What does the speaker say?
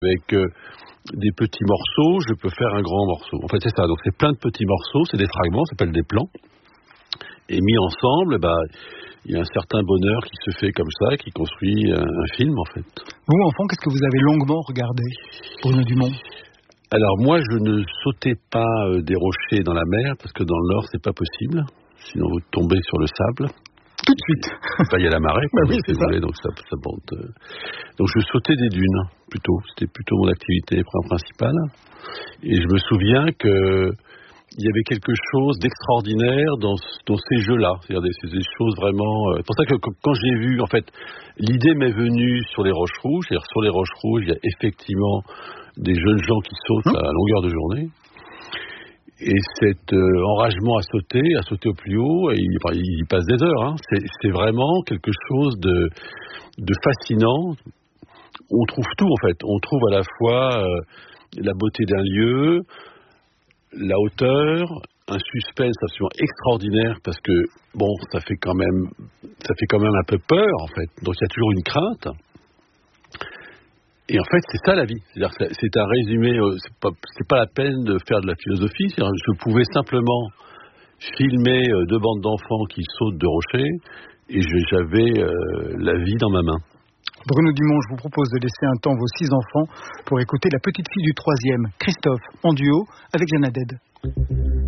Avec des petits morceaux, je peux faire un grand morceau. En fait, c'est ça. Donc, c'est plein de petits morceaux, c'est des fragments, ça s'appelle des plans. Et mis ensemble, il y a un certain bonheur qui se fait comme ça, qui construit un film, en fait. Vous, enfant, qu'est-ce que vous avez longuement regardé, Bruno Dumont ? Alors, moi, je ne sautais pas des rochers dans la mer, parce que dans le Nord, c'est pas possible. Sinon, vous tombez sur le sable. Tout de suite. Il y a la marée, oui, si vous voulez, donc ça monte. Donc je sautais des dunes, plutôt. C'était plutôt mon activité principale. Et je me souviens que il y avait quelque chose d'extraordinaire dans ces jeux-là. C'est-à-dire des choses vraiment... C'est pour ça que quand j'ai vu, en fait, l'idée m'est venue sur les Roches Rouges. C'est-à-dire sur les Roches Rouges, il y a effectivement des jeunes gens qui sautent à longueur de journée. Et cet enragement à sauter au plus haut, il y passe des heures. Hein. C'est vraiment quelque chose de fascinant. On trouve tout, en fait. On trouve à la fois la beauté d'un lieu, la hauteur, un suspense absolument extraordinaire, parce que, ça fait quand même un peu peur, en fait. Donc il y a toujours une crainte. Et en fait, c'est ça la vie. C'est-à-dire que c'est un résumé. C'est pas la peine de faire de la philosophie. C'est-à-dire que je pouvais simplement filmer deux bandes d'enfants qui sautent de rochers, et j'avais la vie dans ma main. Bruno Dumont, je vous propose de laisser un temps vos 6 enfants pour écouter la petite fille du 3e, Christophe, en duo avec Jeanne Haddad.